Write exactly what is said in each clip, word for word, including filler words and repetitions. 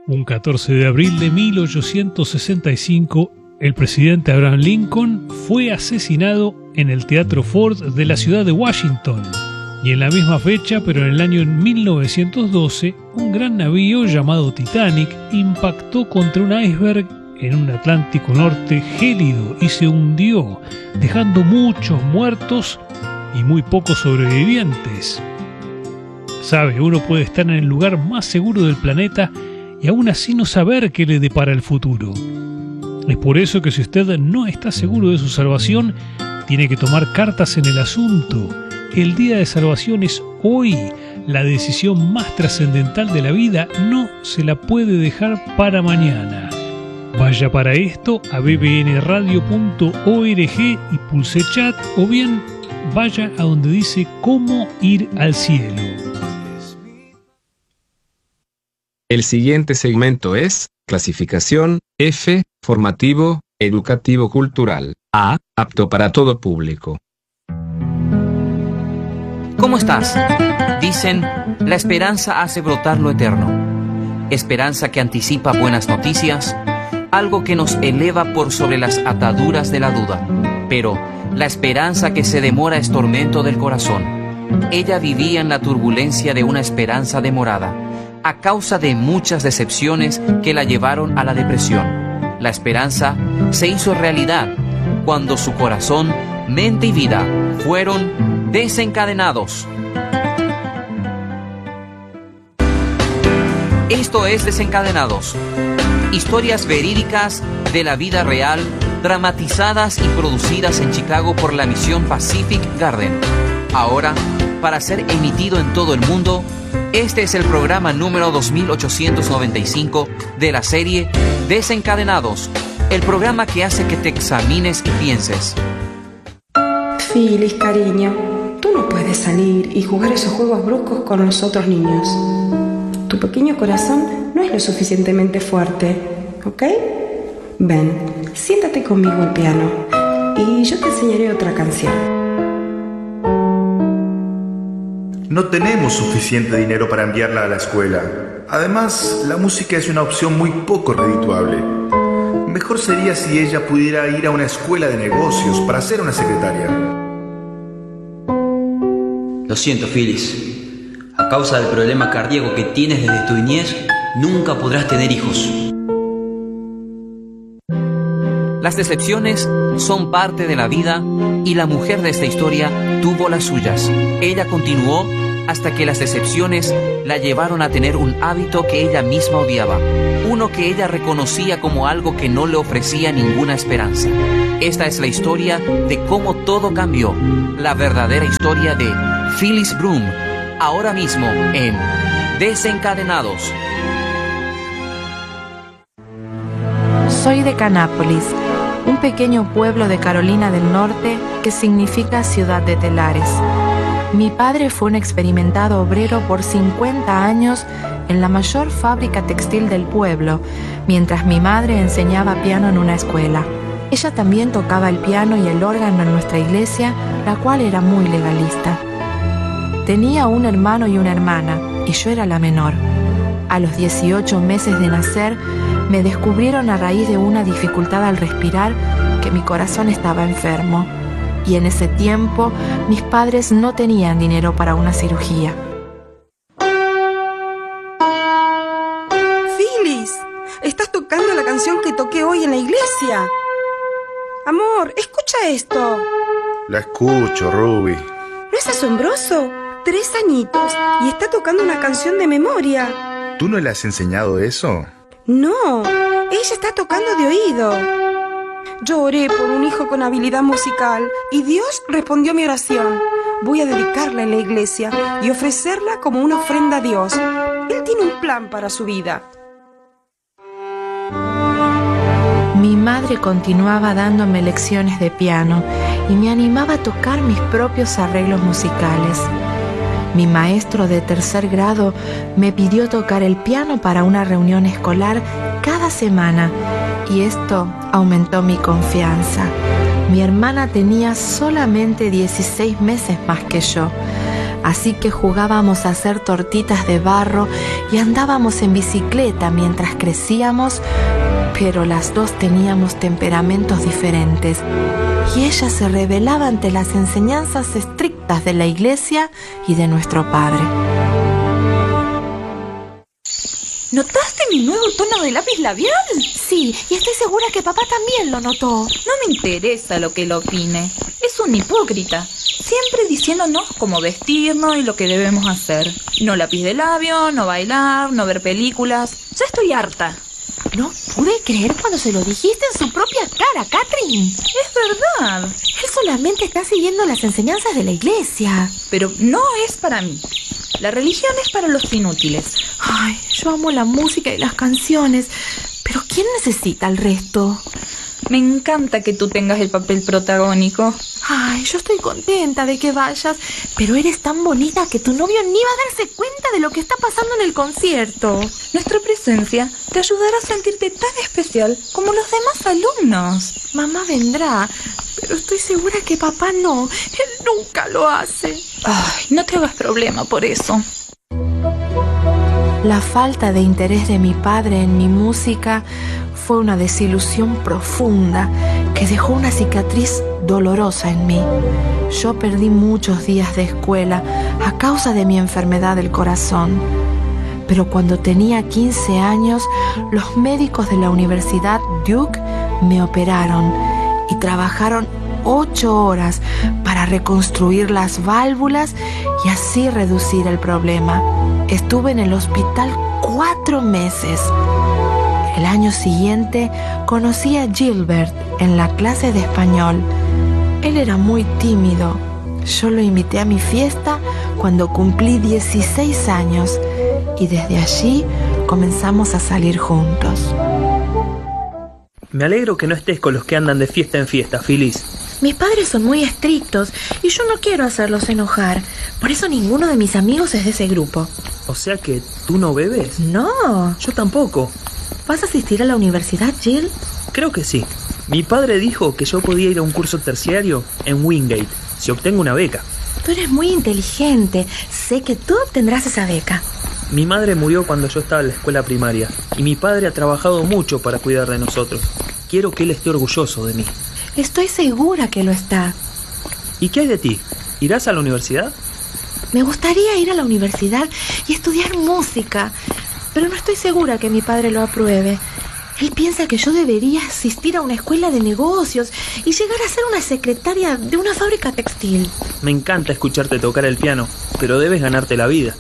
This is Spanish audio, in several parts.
Un catorce de abril de mil ochocientos sesenta y cinco, el presidente Abraham Lincoln fue asesinado en el Teatro Ford de la ciudad de Washington. Y en la misma fecha, pero en el año mil novecientos doce, un gran navío llamado Titanic impactó contra un iceberg en un Atlántico Norte gélido y se hundió, dejando muchos muertos y muy pocos sobrevivientes. Sabe, uno puede estar en el lugar más seguro del planeta y aún así no saber qué le depara el futuro. Es por eso que si usted no está seguro de su salvación, tiene que tomar cartas en el asunto. El día de salvación es hoy. La decisión más trascendental de la vida no se la puede dejar para mañana. Vaya para esto a b b n radio punto org y pulse chat, o bien vaya a donde dice cómo ir al cielo. El siguiente segmento es clasificación F, formativo, educativo cultural. A, apto para todo público. ¿Cómo estás? Dicen, la esperanza hace brotar lo eterno. Esperanza que anticipa buenas noticias, algo que nos eleva por sobre las ataduras de la duda. Pero la esperanza que se demora es tormento del corazón. Ella vivía en la turbulencia de una esperanza demorada, a causa de muchas decepciones que la llevaron a la depresión. La esperanza se hizo realidad cuando su corazón, mente y vida fueron desencadenados. Esto es Desencadenados. Historias verídicas de la vida real, dramatizadas y producidas en Chicago por la misión Pacific Garden. Ahora, para ser emitido en todo el mundo, este es el programa número dos mil ochocientos noventa y cinco de la serie Desencadenados, el programa que hace que te examines y pienses. Phyllis, cariño, tú no puedes salir y jugar esos juegos bruscos con los otros niños. Tu pequeño corazón no es lo suficientemente fuerte, ¿ok? Ven, siéntate conmigo al piano y yo te enseñaré otra canción. No tenemos suficiente dinero para enviarla a la escuela. Además, la música es una opción muy poco redituable. Mejor sería si ella pudiera ir a una escuela de negocios para ser una secretaria. Lo siento, Phyllis. A causa del problema cardíaco que tienes desde tu niñez, nunca podrás tener hijos. Las decepciones son parte de la vida y la mujer de esta historia tuvo las suyas. Ella continuó hasta que las decepciones la llevaron a tener un hábito que ella misma odiaba, uno que ella reconocía como algo que no le ofrecía ninguna esperanza. Esta es la historia de cómo todo cambió, la verdadera historia de Phyllis Broom, ahora mismo en Desencadenados. Soy de Canápolis, un pequeño pueblo de Carolina del Norte que significa ciudad de telares. Mi padre fue un experimentado obrero por cincuenta años en la mayor fábrica textil del pueblo, mientras mi madre enseñaba piano en una escuela. Ella también tocaba el piano y el órgano en nuestra iglesia, la cual era muy legalista. Tenía un hermano y una hermana, y yo era la menor. A los dieciocho meses de nacer, me descubrieron a raíz de una dificultad al respirar que mi corazón estaba enfermo. Y en ese tiempo, mis padres no tenían dinero para una cirugía. Phyllis, estás tocando la canción que toqué hoy en la iglesia. Amor, escucha esto. La escucho, Ruby. ¿No es asombroso? Tres añitos y está tocando una canción de memoria. ¿Tú no le has enseñado eso? No, ella está tocando de oído. Yo oré por un hijo con habilidad musical y Dios respondió mi oración. Voy a dedicarla en la iglesia y ofrecerla como una ofrenda a Dios. Él tiene un plan para su vida. Mi madre continuaba dándome lecciones de piano y me animaba a tocar mis propios arreglos musicales. Mi maestro de tercer grado me pidió tocar el piano para una reunión escolar cada semana y esto aumentó mi confianza. Mi hermana tenía solamente dieciséis meses más que yo, Así que jugábamos a hacer tortitas de barro y andábamos en bicicleta mientras crecíamos, pero las dos teníamos temperamentos diferentes y ella se rebelaba ante las enseñanzas estrictas de la iglesia y de nuestro padre. ¿Notaste mi nuevo tono de lápiz labial? Sí, y estoy segura que papá también lo notó. No me interesa lo que él opine. Es un hipócrita, siempre diciéndonos cómo vestirnos y lo que debemos hacer. No lápiz de labio, no bailar, no ver películas. Ya estoy harta. No pude creer cuando se lo dijiste en su propia cara, Catherine. Es verdad. Él solamente está siguiendo las enseñanzas de la iglesia. Pero no es para mí. La religión es para los inútiles. Ay, yo amo la música y las canciones, pero ¿quién necesita el resto? Me encanta que tú tengas el papel protagónico. Ay, yo estoy contenta de que vayas, pero eres tan bonita que tu novio ni va a darse cuenta de lo que está pasando en el concierto. Nuestra presencia te ayudará a sentirte tan especial como los demás alumnos. Mamá vendrá, pero estoy segura que papá no. Él nunca lo hace. Ay, no te hagas problema por eso. La falta de interés de mi padre en mi música fue una desilusión profunda que dejó una cicatriz dolorosa en mí. Yo perdí muchos días de escuela a causa de mi enfermedad del corazón. Pero cuando tenía quince años, los médicos de la Universidad Duke me operaron y trabajaron ocho horas para reconstruir las válvulas y así reducir el problema. Estuve en el hospital cuatro meses. El año siguiente conocí a Gilbert en la clase de español. Él era muy tímido. Yo lo invité a mi fiesta cuando cumplí dieciséis años y desde allí comenzamos a salir juntos. Me alegro que no estés con los que andan de fiesta en fiesta, Phyllis. Mis padres son muy estrictos y yo no quiero hacerlos enojar. Por eso ninguno de mis amigos es de ese grupo. O sea que tú no bebes. No. Yo tampoco. ¿Vas a asistir a la universidad, Jill? Creo que sí. Mi padre dijo que yo podía ir a un curso terciario en Wingate si obtengo una beca. Tú eres muy inteligente. Sé que tú obtendrás esa beca. Mi madre murió cuando yo estaba en la escuela primaria y mi padre ha trabajado mucho para cuidar de nosotros. Quiero que él esté orgulloso de mí. Estoy segura que lo está. ¿Y qué hay de ti? ¿Irás a la universidad? Me gustaría ir a la universidad y estudiar música, pero no estoy segura que mi padre lo apruebe. Él piensa que yo debería asistir a una escuela de negocios y llegar a ser una secretaria de una fábrica textil. Me encanta escucharte tocar el piano, pero debes ganarte la vida.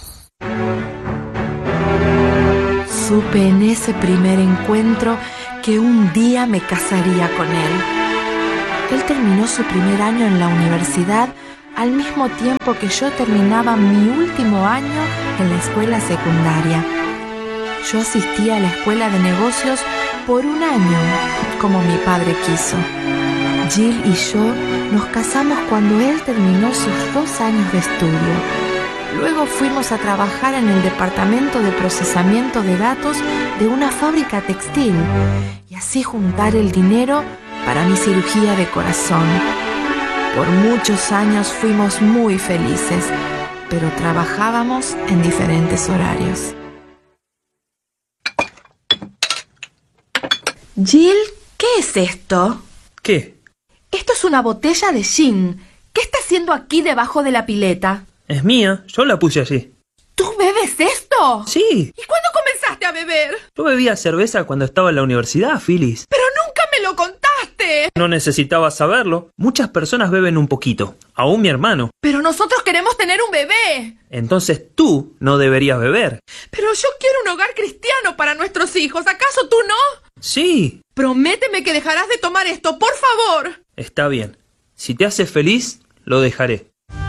Supe en ese primer encuentro que un día me casaría con él. Él terminó su primer año en la universidad al mismo tiempo que yo terminaba mi último año en la escuela secundaria. Yo asistía a la escuela de negocios por un año, como mi padre quiso. Jill y yo nos casamos cuando él terminó sus dos años de estudio. Luego fuimos a trabajar en el departamento de procesamiento de datos de una fábrica textil y así juntar el dinero para mi cirugía de corazón. Por muchos años fuimos muy felices, pero trabajábamos en diferentes horarios. Jill, ¿qué es esto? ¿Qué? Esto es una botella de gin. ¿Qué está haciendo aquí debajo de la pileta? Es mía, yo la puse allí. ¿Tú bebes esto? Sí. ¿Y cuándo comenzaste a beber? Yo bebía cerveza cuando estaba en la universidad, Phyllis. ¡Pero nunca me lo contaste! No necesitabas saberlo. Muchas personas beben un poquito, aún mi hermano. Pero nosotros queremos tener un bebé. Entonces tú no deberías beber. Pero yo quiero un hogar cristiano para nuestros hijos. ¿Acaso tú no? Sí. Prométeme que dejarás de tomar esto, por favor. Está bien. Si te hace feliz, lo dejaré.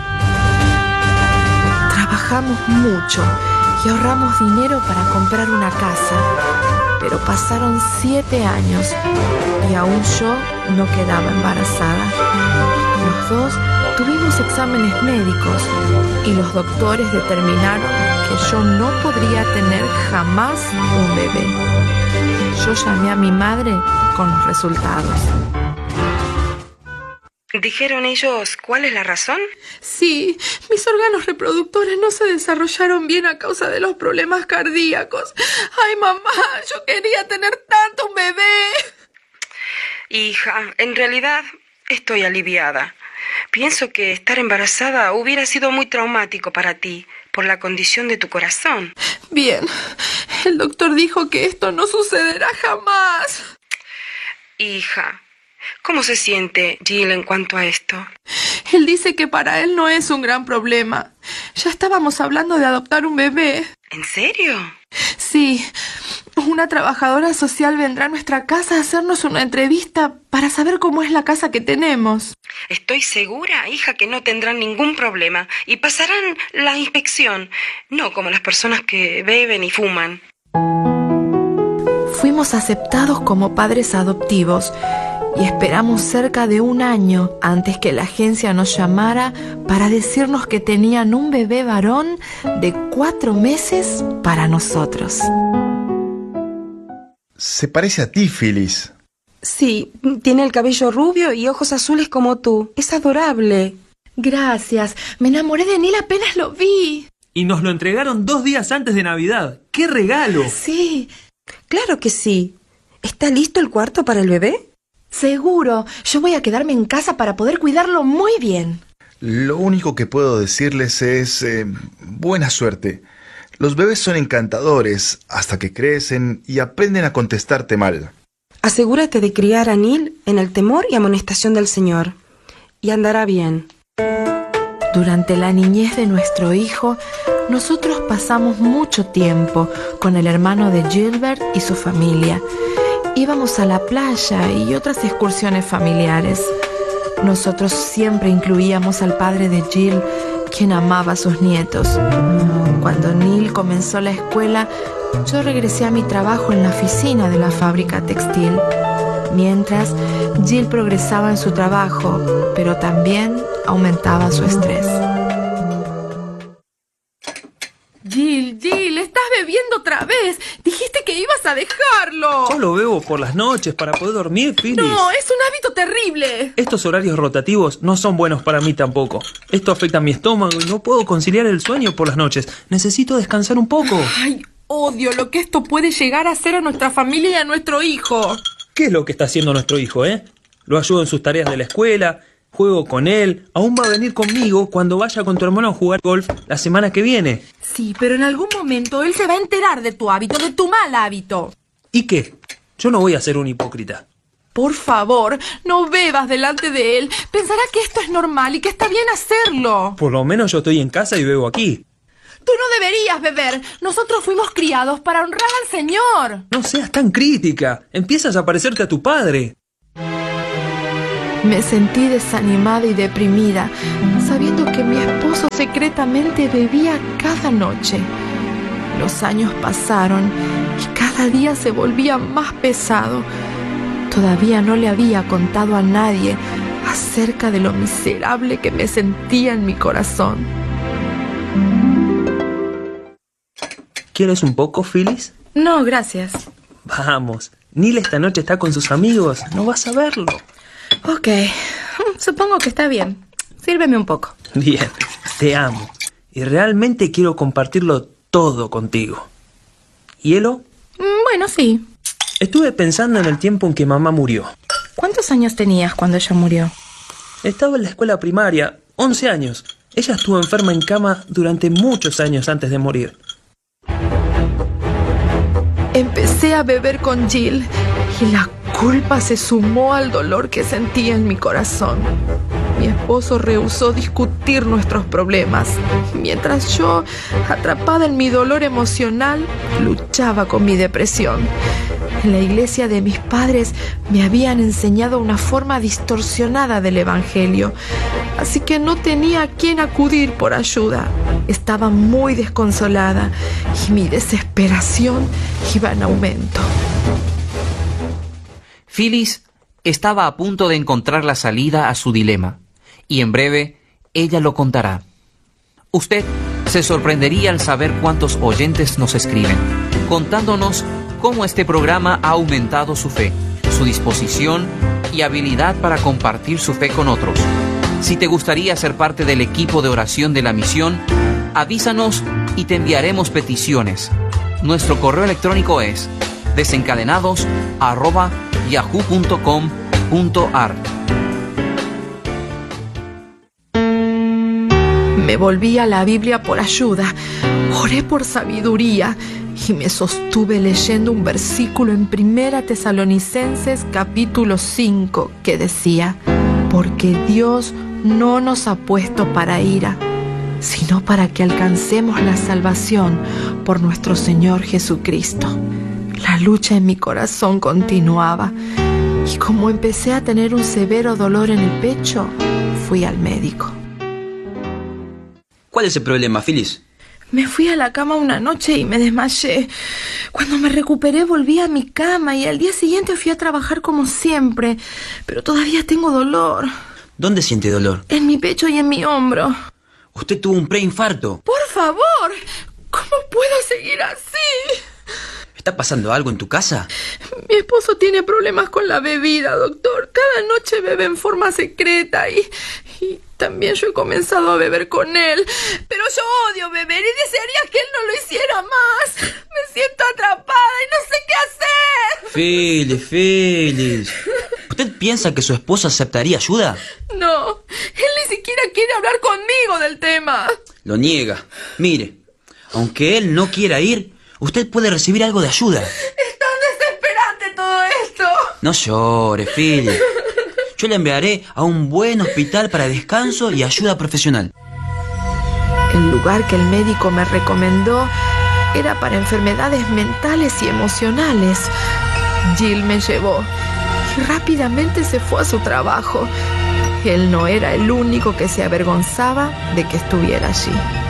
Trabajamos mucho y ahorramos dinero para comprar una casa. Pero pasaron siete años y aún yo no quedaba embarazada. Los dos tuvimos exámenes médicos y los doctores determinaron que yo no podría tener jamás un bebé. Yo llamé a mi madre con los resultados. ¿Dijeron ellos cuál es la razón? Sí, mis órganos reproductores no se desarrollaron bien a causa de los problemas cardíacos. Ay, mamá, yo quería tener tanto un bebé. Hija, en realidad estoy aliviada. Pienso que estar embarazada hubiera sido muy traumático para ti, por la condición de tu corazón. Bien, el doctor dijo que esto no sucederá jamás. Hija, ¿cómo se siente Jill en cuanto a esto? Él dice que para él no es un gran problema. Ya estábamos hablando de adoptar un bebé. ¿En serio? Sí. Una trabajadora social vendrá a nuestra casa a hacernos una entrevista para saber cómo es la casa que tenemos. Estoy segura, hija, que no tendrán ningún problema y pasarán la inspección, no como las personas que beben y fuman. Fuimos aceptados como padres adoptivos y esperamos cerca de un año antes que la agencia nos llamara para decirnos que tenían un bebé varón de cuatro meses para nosotros. Se parece a ti, Phyllis. Sí, tiene el cabello rubio y ojos azules como tú. Es adorable. Gracias, me enamoré de Neil apenas lo vi. Y nos lo entregaron dos días antes de Navidad. ¡Qué regalo! Sí. Claro que sí. ¿Está listo el cuarto para el bebé? Seguro. Yo voy a quedarme en casa para poder cuidarlo muy bien. Lo único que puedo decirles es eh, buena suerte. Los bebés son encantadores hasta que crecen y aprenden a contestarte mal. Asegúrate de criar a Neil en el temor y amonestación del Señor, y andará bien. Durante la niñez de nuestro hijo, nosotros pasamos mucho tiempo con el hermano de Gilbert y su familia. Íbamos a la playa y otras excursiones familiares. Nosotros siempre incluíamos al padre de Jill, quien amaba a sus nietos. Cuando Neil comenzó la escuela, yo regresé a mi trabajo en la oficina de la fábrica textil. Mientras, Jill progresaba en su trabajo, pero también aumentaba su estrés. Jill, Jill, estás bebiendo otra vez. Dijiste que ibas a dejarlo. Yo lo bebo por las noches para poder dormir, Phyllis. No, es un hábito terrible. Estos horarios rotativos no son buenos para mí tampoco. Esto afecta a mi estómago y no puedo conciliar el sueño por las noches. Necesito descansar un poco. Ay, odio lo que esto puede llegar a hacer a nuestra familia y a nuestro hijo. ¿Qué es lo que está haciendo nuestro hijo, eh? Lo ayudo en sus tareas de la escuela, juego con él, aún va a venir conmigo cuando vaya con tu hermano a jugar golf la semana que viene. Sí, pero en algún momento él se va a enterar de tu hábito, de tu mal hábito. ¿Y qué? Yo no voy a ser un hipócrita. Por favor, no bebas delante de él. Pensará que esto es normal y que está bien hacerlo. Por lo menos yo estoy en casa y bebo aquí. Tú no deberías beber. Nosotros fuimos criados para honrar al Señor. No seas tan crítica. Empiezas a parecerte a tu padre. Me sentí desanimada y deprimida, sabiendo que mi esposo secretamente bebía cada noche. Los años pasaron y cada día se volvía más pesado. Todavía no le había contado a nadie acerca de lo miserable que me sentía en mi corazón. ¿Quieres un poco, Phyllis? No, gracias. Vamos, Neil esta noche está con sus amigos. No vas a verlo. Ok, supongo que está bien. Sírveme un poco. Bien, te amo. Y realmente quiero compartirlo todo contigo. ¿Hielo? Bueno, sí. Estuve pensando en el tiempo en que mamá murió. ¿Cuántos años tenías cuando ella murió? Estaba en la escuela primaria, once años. Ella estuvo enferma en cama durante muchos años antes de morir. Empecé a beber con Jill y la culpa se sumó al dolor que sentía en mi corazón. Mi esposo rehusó discutir nuestros problemas, mientras yo, atrapada en mi dolor emocional, luchaba con mi depresión. En la iglesia de mis padres me habían enseñado una forma distorsionada del evangelio, así que no tenía a quién acudir por ayuda. Estaba muy desconsolada y mi desesperación iba en aumento. Phyllis estaba a punto de encontrar la salida a su dilema, y en breve ella lo contará. Usted se sorprendería al saber cuántos oyentes nos escriben, contándonos cómo este programa ha aumentado su fe, su disposición y habilidad para compartir su fe con otros. Si te gustaría ser parte del equipo de oración de la misión, avísanos y te enviaremos peticiones. Nuestro correo electrónico es desencadenados arroba yahoo punto com punto ar. Me volví a la Biblia por ayuda, oré por sabiduría y me sostuve leyendo un versículo en Primera Tesalonicenses capítulo cinco que decía: porque Dios no nos ha puesto para ira, sino para que alcancemos la salvación por nuestro Señor Jesucristo. La lucha en mi corazón continuaba y como empecé a tener un severo dolor en el pecho, fui al médico. ¿Cuál es el problema, Phyllis? Me fui a la cama una noche y me desmayé. Cuando me recuperé volví a mi cama y al día siguiente fui a trabajar como siempre, pero todavía tengo dolor. ¿Dónde siente dolor? En mi pecho y en mi hombro. Usted tuvo un preinfarto. Por favor, ¿cómo puedo seguir así? ¿Está pasando algo en tu casa? Mi esposo tiene problemas con la bebida, doctor. Cada noche bebe en forma secreta y, y también yo he comenzado a beber con él. Pero yo odio beber y desearía que él no lo hiciera más. Me siento atrapada y no sé qué hacer. Phyllis, Phyllis. ¿Usted piensa que su esposo aceptaría ayuda? No, él ni siquiera quiere hablar conmigo del tema. Lo niega. Mire, aunque él no quiera ir, usted puede recibir algo de ayuda. Es tan desesperante todo esto. No llore, Phyllis. Yo le enviaré a un buen hospital para descanso y ayuda profesional. El lugar que el médico me recomendó era para enfermedades mentales y emocionales. Jill me llevó y rápidamente se fue a su trabajo. Él no era el único que se avergonzaba de que estuviera allí.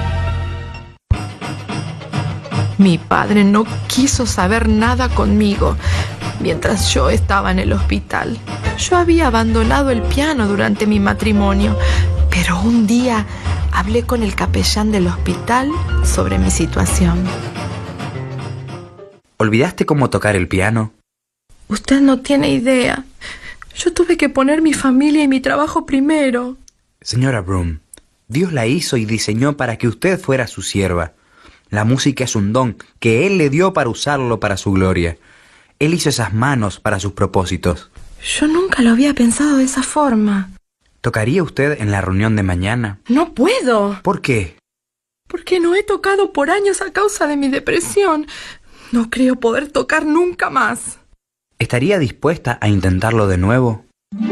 Mi padre no quiso saber nada conmigo mientras yo estaba en el hospital. Yo había abandonado el piano durante mi matrimonio, pero un día hablé con el capellán del hospital sobre mi situación. ¿Olvidaste cómo tocar el piano? Usted no tiene idea. Yo tuve que poner mi familia y mi trabajo primero. Señora Broom, Dios la hizo y diseñó para que usted fuera su sierva. La música es un don que Él le dio para usarlo para su gloria. Él hizo esas manos para sus propósitos. Yo nunca lo había pensado de esa forma. ¿Tocaría usted en la reunión de mañana? No puedo. ¿Por qué? Porque no he tocado por años a causa de mi depresión. No creo poder tocar nunca más. ¿Estaría dispuesta a intentarlo de nuevo?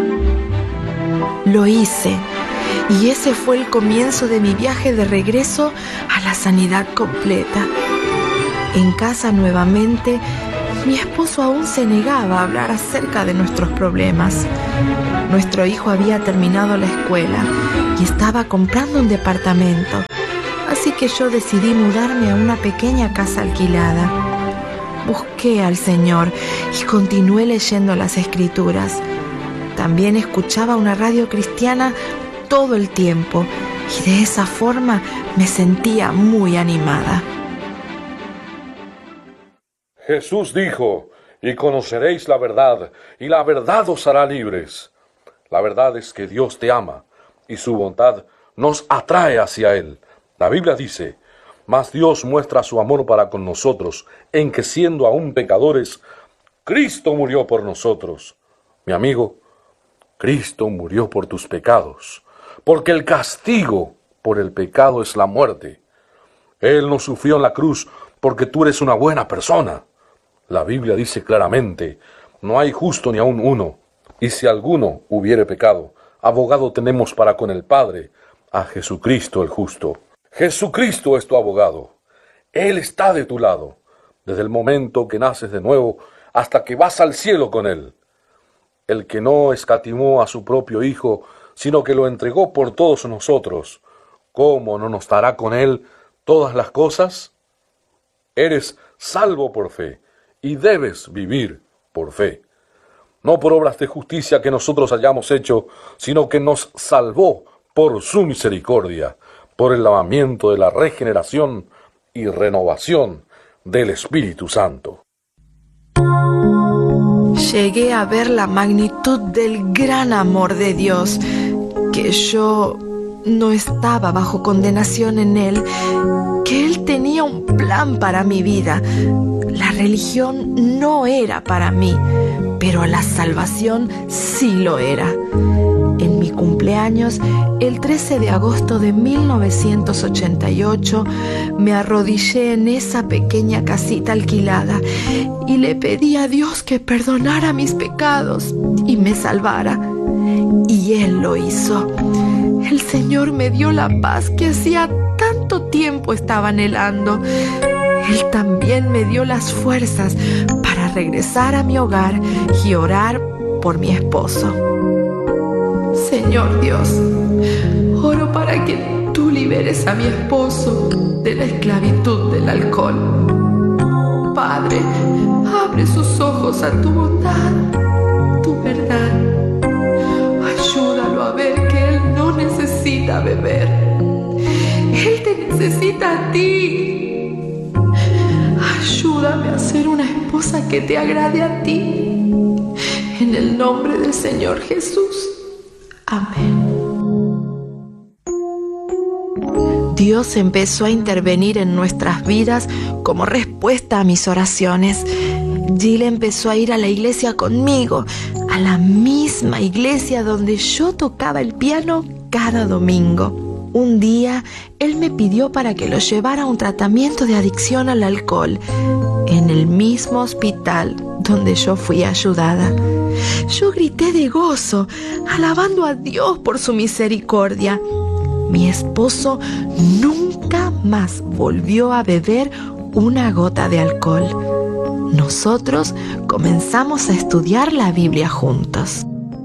Lo hice. Y ese fue el comienzo de mi viaje de regreso a la sanidad completa. En casa nuevamente, mi esposo aún se negaba a hablar acerca de nuestros problemas. Nuestro hijo había terminado la escuela y estaba comprando un departamento. Así que yo decidí mudarme a una pequeña casa alquilada. Busqué al Señor y continué leyendo las Escrituras. También escuchaba una radio cristiana todo el tiempo y de esa forma me sentía muy animada. Jesús dijo: y conoceréis la verdad, y la verdad os hará libres. La verdad es que Dios te ama, y su bondad nos atrae hacia Él. La Biblia dice: mas Dios muestra su amor para con nosotros, en que siendo aún pecadores, Cristo murió por nosotros. Mi amigo, Cristo murió por tus pecados, porque el castigo por el pecado es la muerte. Él no sufrió en la cruz porque tú eres una buena persona. La Biblia dice claramente: no hay justo ni aun uno, y si alguno hubiere pecado, abogado tenemos para con el Padre, a Jesucristo el justo. Jesucristo es tu abogado. Él está de tu lado, desde el momento que naces de nuevo hasta que vas al cielo con Él. El que no escatimó a su propio Hijo, sino que lo entregó por todos nosotros, ¿cómo no nos dará con Él todas las cosas? Eres salvo por fe, y debes vivir por fe. No por obras de justicia que nosotros hayamos hecho, sino que nos salvó por su misericordia, por el lavamiento de la regeneración y renovación del Espíritu Santo. llegué a ver la magnitud del gran amor de Dios, que yo no estaba bajo condenación en Él, que Él tenía un plan para mi vida. La religión no era para mí, pero la salvación sí lo era. En mi cumpleaños, el trece de agosto de mil novecientos ochenta y ocho, me arrodillé en esa pequeña casita alquilada y le pedí a Dios que perdonara mis pecados y me salvara. Y Él lo hizo. El Señor me dio la paz que hacía tanto tiempo estaba anhelando. Él también me dio las fuerzas para regresar a mi hogar y orar por mi esposo. Señor Dios, oro para que tú liberes a mi esposo de la esclavitud del alcohol. Padre, abre sus ojos a tu bondad, tu verdad. Ayúdalo a ver que él no necesita beber. Él te necesita a ti. Ayúdame a ser una esposa que te agrade a ti. En el nombre del Señor Jesús. Amén. Dios empezó a intervenir en nuestras vidas como respuesta a mis oraciones. Jill empezó a ir a la iglesia conmigo, a la misma iglesia donde yo tocaba el piano cada domingo. Un día, él me pidió para que lo llevara a un tratamiento de adicción al alcohol, en el mismo hospital donde yo fui ayudada. Yo grité de gozo, alabando a Dios por su misericordia. Mi esposo nunca más volvió a beber una gota de alcohol. Nosotros comenzamos a estudiar la Biblia juntos.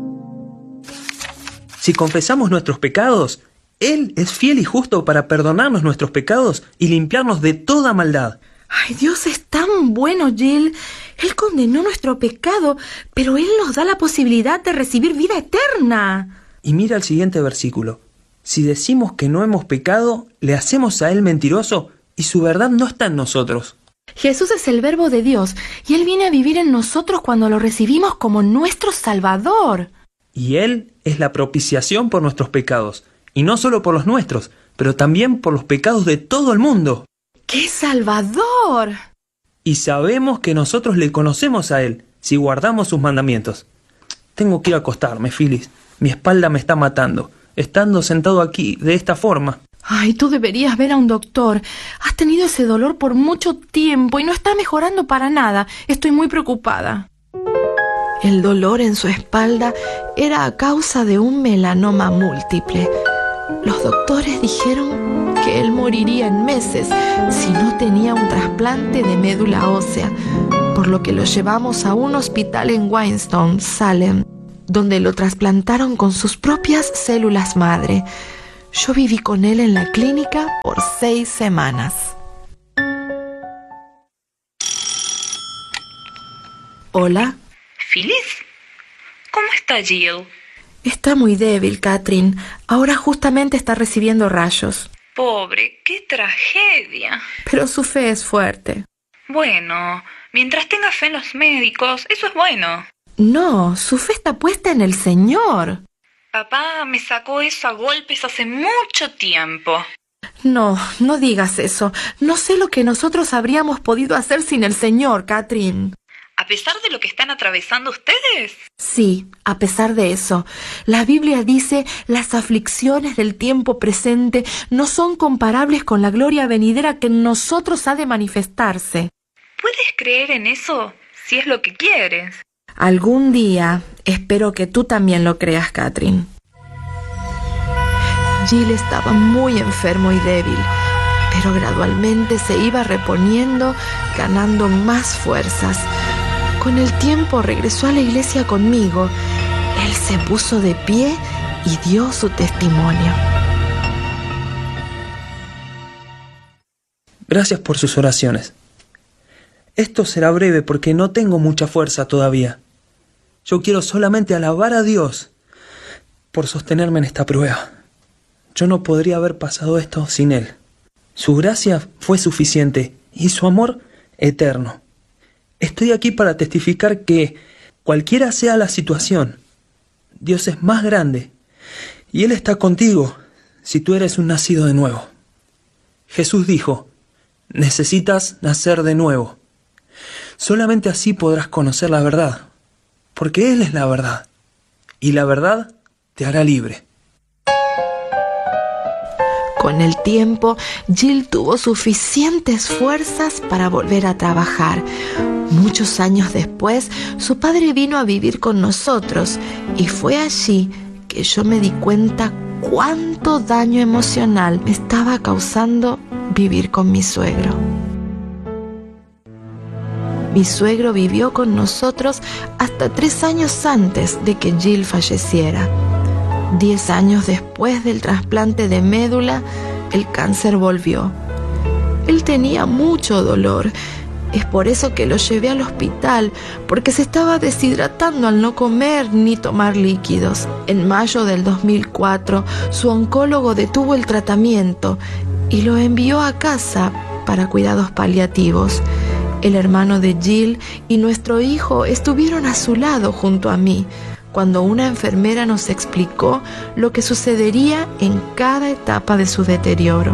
Si confesamos nuestros pecados, Él es fiel y justo para perdonarnos nuestros pecados y limpiarnos de toda maldad. Ay, Dios es tan bueno, Jill. Él condenó nuestro pecado, pero Él nos da la posibilidad de recibir vida eterna. Y mira el siguiente versículo. Si decimos que no hemos pecado, le hacemos a Él mentiroso y su verdad no está en nosotros. Jesús es el Verbo de Dios y Él viene a vivir en nosotros cuando lo recibimos como nuestro Salvador. Y Él es la propiciación por nuestros pecados, y no solo por los nuestros, pero también por los pecados de todo el mundo. ¡Qué Salvador! Y sabemos que nosotros le conocemos a Él, si guardamos sus mandamientos. Tengo que ir a acostarme, Phyllis. Mi espalda me está matando, estando sentado aquí de esta forma. Ay, tú deberías ver a un doctor. Has tenido ese dolor por mucho tiempo y no está mejorando para nada. Estoy muy preocupada. El dolor en su espalda era a causa de un melanoma múltiple. Los doctores dijeron que él moriría en meses si no tenía un trasplante de médula ósea, por lo que lo llevamos a un hospital en Winston, Salem, donde lo trasplantaron con sus propias células madre. Yo viví con él en la clínica por seis semanas. ¿Hola? ¿Phyllis? ¿Cómo está Jill? Está muy débil, Catherine. Ahora justamente está recibiendo rayos. Pobre, qué tragedia. Pero su fe es fuerte. Bueno, mientras tenga fe en los médicos, eso es bueno. No, su fe está puesta en el Señor. Papá me sacó eso a golpes hace mucho tiempo. No, no digas eso. No sé lo que nosotros habríamos podido hacer sin el Señor, Catherine. ¿A pesar de lo que están atravesando ustedes? Sí, a pesar de eso. La Biblia dice, las aflicciones del tiempo presente no son comparables con la gloria venidera que en nosotros ha de manifestarse. ¿Puedes creer en eso si es lo que quieres? Algún día espero que tú también lo creas, Catherine. Jill estaba muy enfermo y débil, pero gradualmente se iba reponiendo, ganando más fuerzas. Con el tiempo regresó a la iglesia conmigo. Él se puso de pie y dio su testimonio. Gracias por sus oraciones. Esto será breve porque no tengo mucha fuerza todavía. Yo quiero solamente alabar a Dios por sostenerme en esta prueba. Yo no podría haber pasado esto sin Él. Su gracia fue suficiente y su amor eterno. Estoy aquí para testificar que Cualquiera sea la situación, Dios es más grande y Él está contigo si tú eres un nacido de nuevo. Jesús dijo, necesitas nacer de nuevo. Solamente así podrás conocer la verdad, porque Él es la verdad, y la verdad te hará libre. Con el tiempo, Jill tuvo suficientes fuerzas para volver a trabajar. Muchos años después, su padre vino a vivir con nosotros y fue allí que yo me di cuenta cuánto daño emocional me estaba causando vivir con mi suegro. Mi suegro vivió con nosotros hasta tres años antes de que Jill falleciera. Diez años después del trasplante de médula, el cáncer volvió. Él tenía mucho dolor. Es por eso que lo llevé al hospital, porque se estaba deshidratando al no comer ni tomar líquidos. En mayo del dos mil cuatro, su oncólogo detuvo el tratamiento y lo envió a casa para cuidados paliativos. El hermano de Jill y nuestro hijo estuvieron a su lado junto a mí, cuando una enfermera nos explicó lo que sucedería en cada etapa de su deterioro.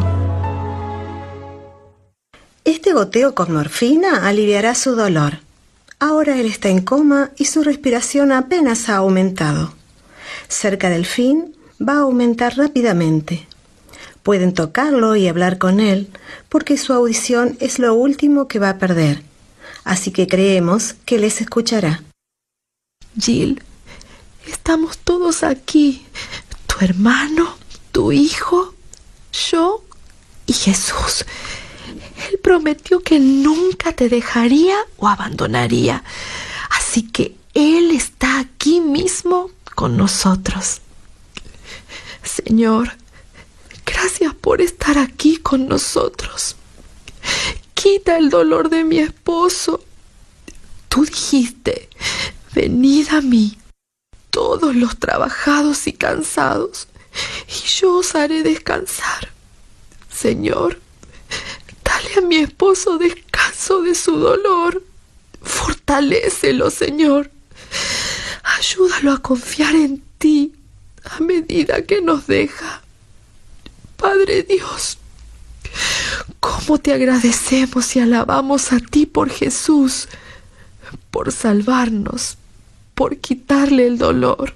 Este goteo con morfina aliviará su dolor. Ahora él está en coma y su respiración apenas ha aumentado. Cerca del fin va a aumentar rápidamente. Pueden tocarlo y hablar con él porque su audición es lo último que va a perder. Así que creemos que les escuchará. Jill, estamos todos aquí. Tu hermano, tu hijo, yo y Jesús. Él prometió que nunca te dejaría o abandonaría. Así que Él está aquí mismo con nosotros. Señor, gracias por estar aquí con nosotros. Quita el dolor de mi esposo. Tú dijiste, venid a mí, todos los trabajados y cansados, y yo os haré descansar. Señor, dale a mi esposo descanso de su dolor. Fortalécelo, Señor. Ayúdalo a confiar en ti a medida que nos deja. Padre Dios, cómo te agradecemos y alabamos a ti por Jesús, por salvarnos, por quitarle el dolor.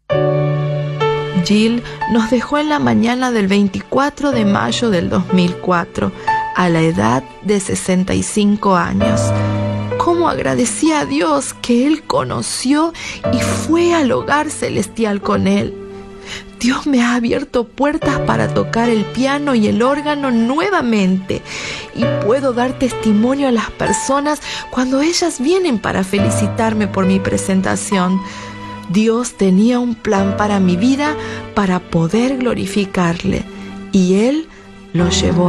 Jill nos dejó en la mañana del veinticuatro de mayo del dos mil cuatro, a la edad de sesenta y cinco años. Cómo agradecí a Dios que Él conoció y fue al hogar celestial con Él. Dios me ha abierto puertas para tocar el piano y el órgano nuevamente, y puedo dar testimonio a las personas cuando ellas vienen para felicitarme por mi presentación. Dios tenía un plan para mi vida para poder glorificarle, y Él lo llevó